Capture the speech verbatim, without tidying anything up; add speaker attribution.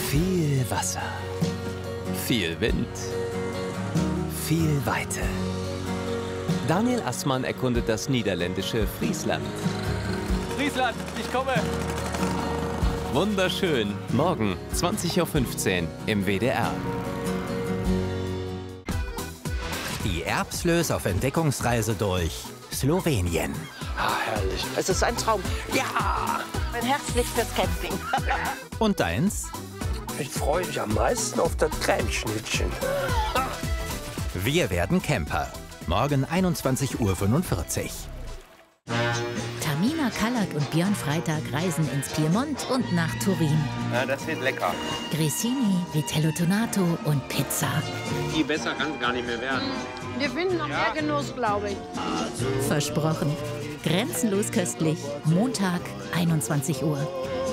Speaker 1: Viel Wasser, viel Wind, viel Weite. Daniel Assmann erkundet das niederländische Friesland.
Speaker 2: Friesland, ich komme!
Speaker 1: Wunderschön. Morgen, zwanzig Uhr fünfzehn im W D R.
Speaker 3: Die Erbslös auf Entdeckungsreise durch Slowenien.
Speaker 4: Ah, herrlich. Es ist ein Traum. Ja!
Speaker 5: Mein Herz schlägt fürs Camping.
Speaker 3: Und deins?
Speaker 4: Ich freue mich am meisten auf das Cremeschnittchen.
Speaker 3: Wir werden Camper. Morgen einundzwanzig Uhr fünfundvierzig.
Speaker 6: Tamina Kallert und Björn Freitag reisen ins Piemont und nach Turin.
Speaker 2: Ja, das wird lecker.
Speaker 6: Grissini, Vitello Tonato und Pizza.
Speaker 2: Viel besser kann es gar nicht mehr werden.
Speaker 5: Wir finden noch mehr Genuss, glaube ich.
Speaker 6: Versprochen. Grenzenlos köstlich. Montag, einundzwanzig Uhr.